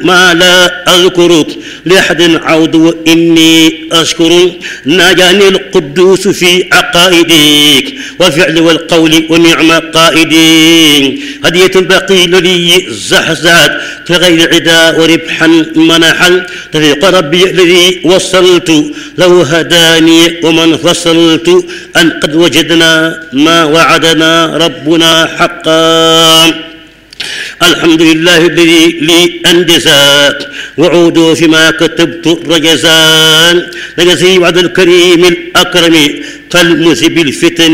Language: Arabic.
ما لا أذكر لأحد عود وإني أشكر ناجاني القدوس في عقائدك والفعل والقول ونعم قائدي هدية البقي الذي زحزحت كغير عدا وربحا منحا تفيق ربي الذي وصلت لو هداني ومن فصلت أن قد وجدنا ما وعدنا ربنا حقا الحمد لله الذي لي أنجزات وعودوا فيما كتبت رجزان نجزي وعد الكريم الأكرم كالمذهب الفتن